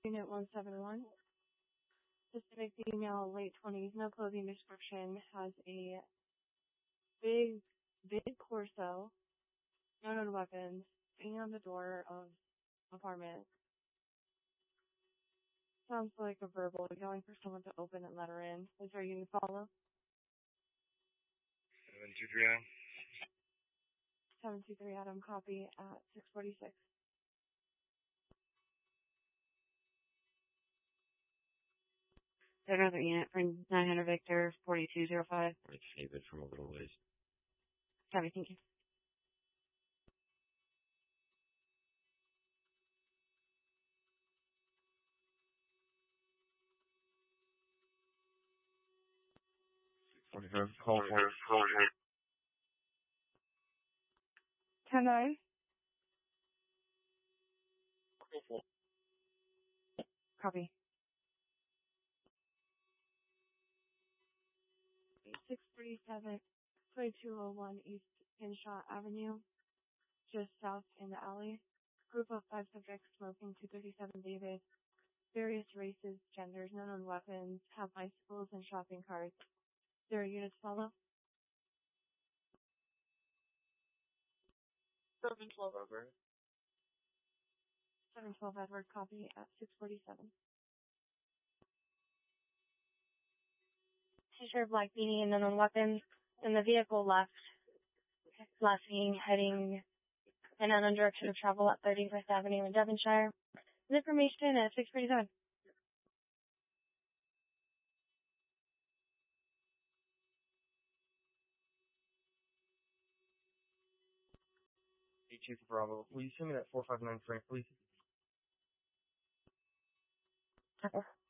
Unit 171. Specific female, late 20s, no clothing description, has a big Corso, no known weapons, hanging on the door of apartment. Sounds like a verbal, yelling for someone to open and let her in. Is there a unit follow? 723 Adam. 723 Adam, copy at 646. Another unit for 900 Victor, 4205. Let's save it from a little ways. Copy, thank you. Call 10-9. Copy. 637, 2201 East Henshaw Avenue, just south in the alley. Group of 5 subjects smoking 237 David. Various races, genders, no known weapons, have bicycles and shopping carts. There are units follow? 712 over. 712 Edward, copy at 647. T-shirt, black beanie, and unknown weapons. And the vehicle left seen heading in an unknown direction of travel at 35th Avenue in Devonshire. The information at 647. Chief Bravo. Will you send me that 459 frank, please? Okay.